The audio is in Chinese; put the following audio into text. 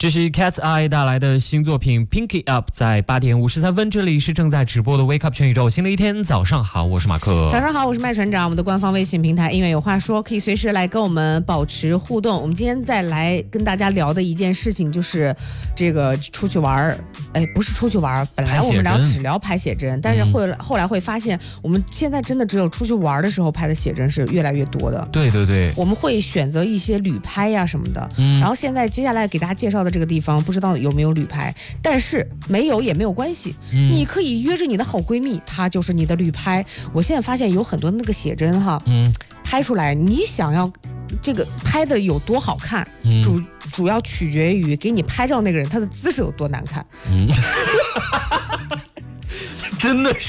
这是 Cat's Eye 带来的新作品 Pinky Up， 在8点53分，这里是正在直播的 Wake Up 全宇宙，新的一天早上好，我是马克。 早上好，我是麦船长。我们的官方微信平台音乐有话说，可以随时来跟我们保持互动。我们今天再来跟大家聊的一件事情就是这个出去玩，不是出去玩，本来我们只聊拍写真，但是后来会发现，我们现在真的只有出去玩的时候拍的写真是越来越多的。 对对对， 我们会选择一些旅拍呀什么的。然后现在接下来给大家介绍的这个地方，不知道有没有旅拍，但是没有也没有关系，你可以约着你的好闺蜜，她就是你的旅拍。我现在发现有很多那个写真哈，拍出来你想要这个拍的有多好看，主要取决于给你拍照那个人他的姿势有多难看。 真的是